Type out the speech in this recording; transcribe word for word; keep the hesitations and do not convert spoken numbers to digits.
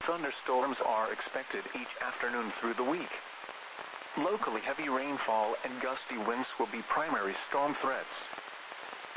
Thunderstorms are expected each afternoon through the week. Locally heavy rainfall and gusty winds will be primary storm threats.